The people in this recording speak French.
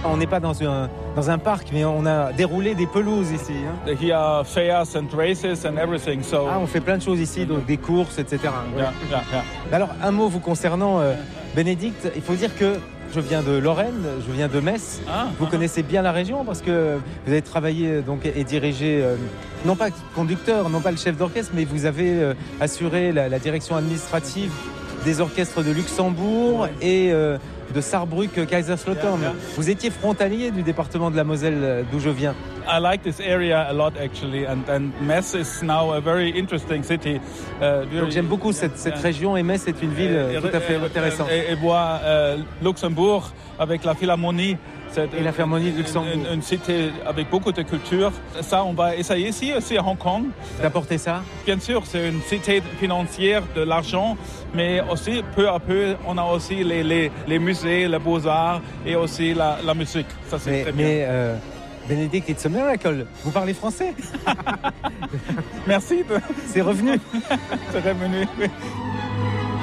On n'est pas dans un parc, mais on a déroulé des pelouses ici. Hein. Here are fairs and races and everything. So on fait plein de choses ici, donc des courses, etc. Yeah. Alors, un mot vous concernant, Bénédicte. Il faut dire que je viens de Lorraine, je viens de Metz. Vous connaissez bien la région parce que vous avez travaillé donc, et dirigé, non pas conducteur, non pas le chef d'orchestre, mais vous avez assuré la direction administrative des orchestres de Luxembourg et de Saarbrück, Kaiserslautern. Vous étiez frontalier du département de la Moselle d'où je viens. I like this area a lot actually, and Metz is now a very interesting city. Donc j'aime beaucoup cette région et Metz est une ville tout à fait intéressante. Et voir Luxembourg avec la Philharmonie. Et la Philharmonie de Luxembourg. Une cité avec beaucoup de culture. Ça, on va essayer ici aussi à Hong Kong. D'apporter ça. Bien sûr, c'est une cité financière de l'argent, mais aussi peu à peu, on a aussi les musées, les beaux-arts et aussi la musique. Ça, c'est très bien. Bénédicte, it's a miracle. Vous parlez français? Merci. C'est revenu. C'est revenu, oui.